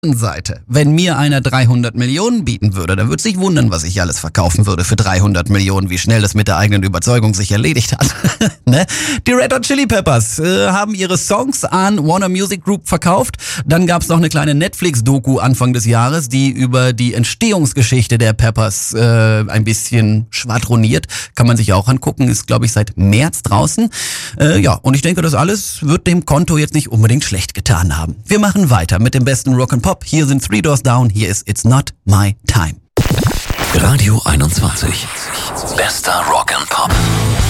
Seite. Wenn mir einer 300 Millionen bieten würde, dann würde sich wundern, was ich alles verkaufen würde für 300 Millionen, wie schnell das mit der eigenen Überzeugung sich erledigt hat. Ne? Die Red Hot Chili Peppers haben ihre Songs an Warner Music Group verkauft. Dann gab es noch eine kleine Netflix-Doku Anfang des Jahres, die über die Entstehungsgeschichte der Peppers ein bisschen schwadroniert. Kann man sich auch angucken, ist glaube ich seit März draußen. Ja, und ich denke, das alles wird dem Konto jetzt nicht unbedingt schlecht getan haben. Wir machen weiter mit dem besten Rock and Pop. Hier sind Three Doors Down, hier ist It's Not My Time. Radio 21. Bester Rock and Pop.